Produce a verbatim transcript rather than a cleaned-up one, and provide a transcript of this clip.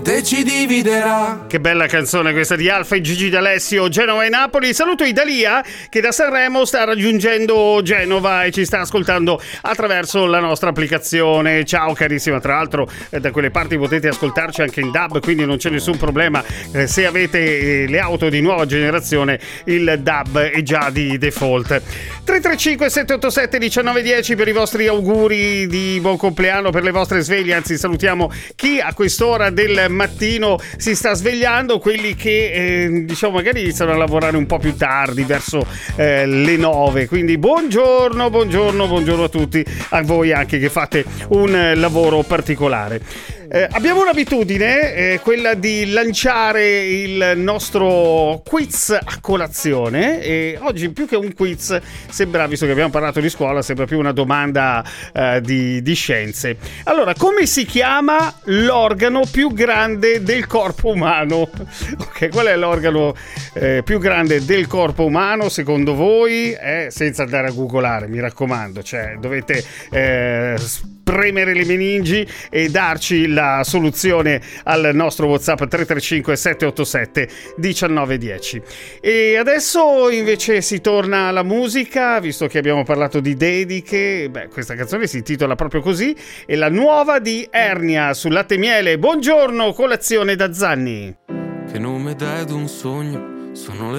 te ci dividerà. Che bella canzone questa di Alfa e Gigi D'Alessio, Genova e Napoli. Saluto Idalia che da Sanremo sta raggiungendo Genova e ci sta ascoltando attraverso la nostra applicazione. Ciao carissima, tra l'altro eh, da quelle parti potete ascoltarci anche in D A B, quindi non c'è nessun problema. Eh, se avete eh, le auto di nuova generazione, il D A B è già di default. tre tre cinque sette otto sette uno nove uno zero per i vostri auguri di buon compleanno, per le vostre sveglie. Anzi, salutiamo chi a quest'ora del mattino si sta svegliando, quelli che eh, diciamo magari iniziano a lavorare un po' più tardi, verso eh, le nove. Quindi buongiorno, buongiorno, buongiorno a tutti, a voi anche che fate un eh, lavoro particolare. Eh, abbiamo un'abitudine, eh, quella di lanciare il nostro quiz a colazione, e oggi più che un quiz sembra, visto che abbiamo parlato di scuola, sembra più una domanda eh, di, di scienze. Allora, come si chiama l'organo più grande del corpo umano? Ok, qual è l'organo eh, più grande del corpo umano secondo voi? Eh, senza andare a googolare, mi raccomando, cioè dovete eh, premere le meningi e darci la soluzione al nostro WhatsApp tre tre cinque sette otto sette uno nove uno zero. E adesso invece si torna alla musica, visto che abbiamo parlato di dediche. Beh, questa canzone si intitola proprio così, è la nuova di Ernia su Latte e Miele. Buongiorno, colazione da Zanni. Che nome dai ad un sogno? Sono le